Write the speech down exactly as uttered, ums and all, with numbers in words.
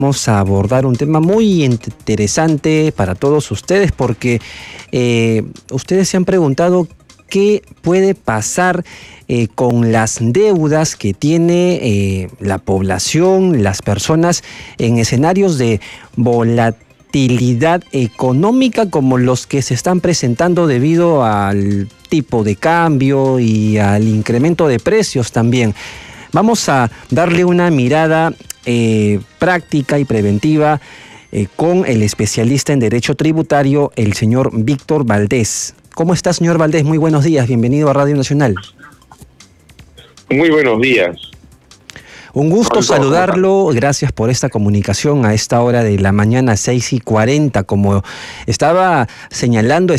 Vamos a abordar un tema muy interesante para todos ustedes porque eh, ustedes se han preguntado qué puede pasar eh, con las deudas que tiene eh, la población, las personas en escenarios de volatilidad económica como los que se están presentando debido al tipo de cambio y al incremento de precios también. Vamos a darle una mirada eh, práctica y preventiva eh, con el especialista en Derecho Tributario, el señor Víctor Valdés. ¿Cómo está, señor Valdés? Muy buenos días, bienvenido a Radio Nacional. Muy buenos días. Un gusto saludarlo, gracias por esta comunicación a esta hora de la mañana, seis y cuarenta, como estaba señalando